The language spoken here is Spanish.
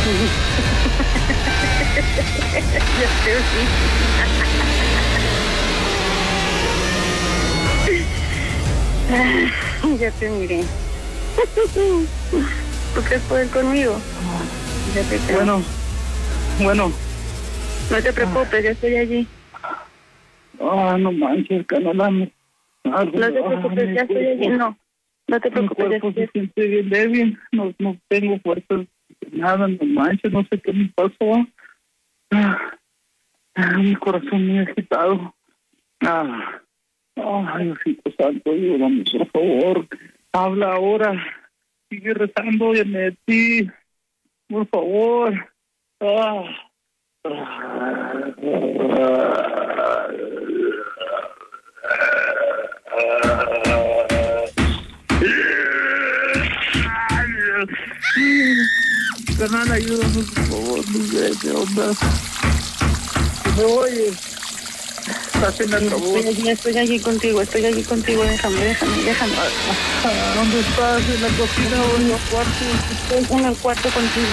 Ya te vi. Ya te miré. ¿Tú crees poder conmigo? Ya te creo. Bueno. No te preocupes, ya estoy allí. No manches, Canela. No te preocupes, ya estoy allí. No te preocupes. Mi cuerpo se siente bien débil. No tengo fuerzas. Nada, no manches, no sé qué me pasó. Mi corazón muy agitado. Diosito Santo, ayúdame, por favor. Habla ahora. Sigue rezando de ti. Por favor. Canal, ayúdame, por favor. ¿Qué onda? ¿Me oyes? Estoy allí contigo, déjame. ¿Dónde estás? ¿En la cocina o en el cuarto? Estoy en el cuarto contigo.